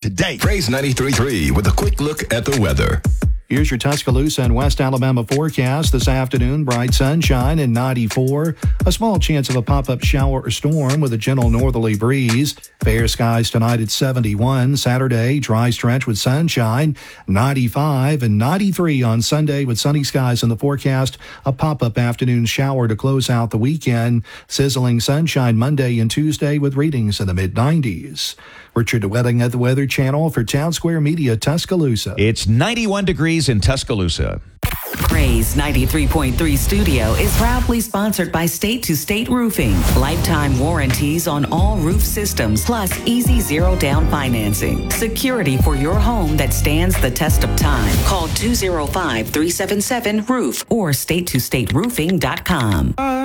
today. Praise 93.3 with a quick look at the weather. Here's your Tuscaloosa and West Alabama forecast. This afternoon, bright sunshine and 94. A small chance of a pop-up shower or storm with a gentle northerly breeze. Fair skies tonight at 71. Saturday, dry stretch with sunshine, 95 and 93 on Sunday with sunny skies in the forecast. A pop-up afternoon shower to close out the weekend. Sizzling sunshine Monday and Tuesday with readings in the mid-90s. Richard Wedding at the Weather Channel for Town Square Media, Tuscaloosa. It's 91 degrees in Tuscaloosa. Praise 93.3 Studio is proudly sponsored by State to State Roofing. Lifetime warranties on all roof systems, plus easy zero down financing. Security for your home that stands the test of time. Call 205-377-ROOF or statetostateroofing.com.